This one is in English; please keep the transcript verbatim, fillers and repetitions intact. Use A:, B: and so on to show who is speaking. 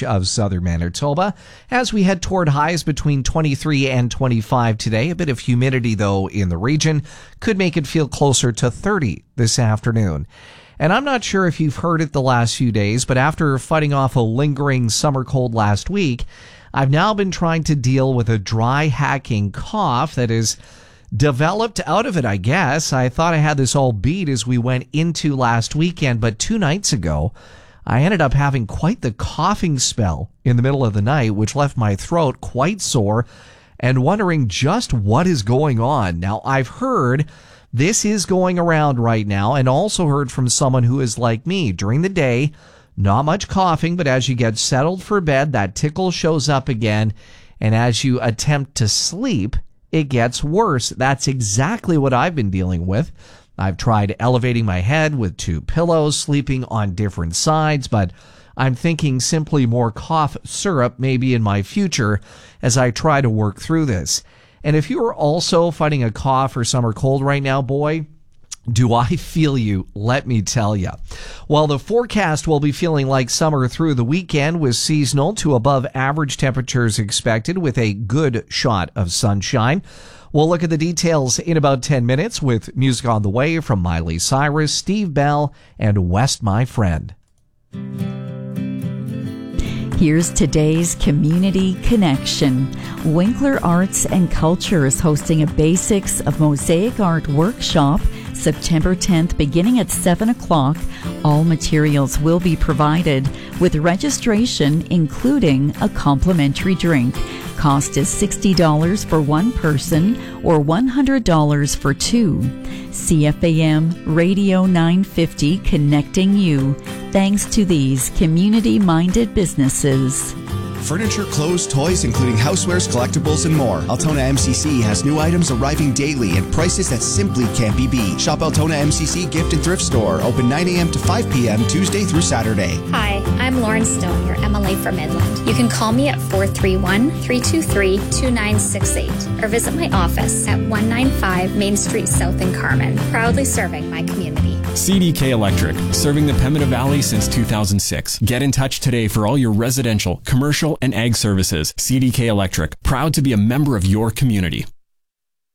A: much of southern Manitoba as we head toward highs between twenty-three and twenty-five today. A bit of humidity, though, in the region could make it feel closer to thirty this afternoon. And I'm not sure if you've heard it the last few days, but after fighting off a lingering summer cold last week, I've now been trying to deal with a dry, hacking cough that is developed out of it, I guess. I thought I had this all beat as we went into last weekend, but two nights ago, I ended up having quite the coughing spell in the middle of the night, which left my throat quite sore and wondering just what is going on. Now, I've heard this is going around right now, and also heard from someone who is like me. During the day, not much coughing, but as you get settled for bed, that tickle shows up again, and as you attempt to sleep, it gets worse. That's exactly what I've been dealing with. I've tried elevating my head with two pillows, sleeping on different sides, but I'm thinking simply more cough syrup may be in my future as I try to work through this. And if you are also fighting a cough or summer cold right now, boy, do I feel you, let me tell you. While the forecast will be feeling like summer through the weekend with seasonal to above average temperatures expected with a good shot of sunshine. We'll look at the details in about ten minutes with music on the way from Miley Cyrus, Steve Bell, and West My Friend.
B: Here's today's Community Connection. Winkler Arts and Culture is hosting a Basics of Mosaic Art workshop September tenth beginning at seven o'clock. All materials will be provided with registration including a complimentary drink. Cost is sixty dollars for one person or one hundred dollars for two. C F A M Radio nine fifty connecting you. Thanks to these community-minded businesses.
C: Furniture, clothes, toys, including housewares, collectibles, and more. Altona M C C has new items arriving daily at prices that simply can't be beat. Shop Altona M C C Gift and Thrift Store, open nine a.m. to five p.m. Tuesday through Saturday.
D: Hi, I'm Lauren Stone, your M L A for Midland. You can call me at four three one, three two three, two nine six eight or visit my office at one ninety-five Main Street South in Carmen, proudly serving my community.
E: C D K Electric, serving the Pembina Valley since two thousand six. Get in touch today for all your residential, commercial, and ag services. C D K Electric, proud to be a member of your community.